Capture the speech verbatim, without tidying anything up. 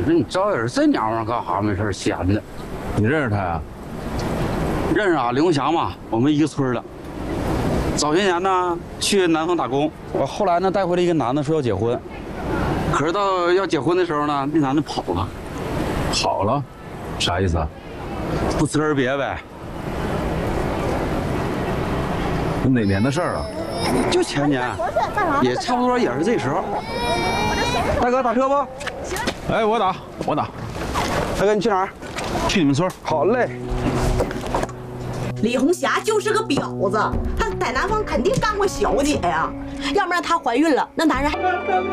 说你找点这娘们干啥？没事闲的。 你认识他呀？ 认识啊，李红祥嘛，我们一个村的。早些年呢，去南方打工，我后来呢带回来一个男的，说要结婚。可是到要结婚的时候呢，那男的跑了。 跑了？啥意思啊？ 不辞而别呗。 哪年的事儿啊？ 就前年，也差不多也是这时候。大哥打车不？ 哎，我打，我打。 大哥，你去哪儿？ 去你们村。 好嘞。 李红霞就是个婊子，她在南方肯定干过小姐呀，要不然她怀孕了，那男人还。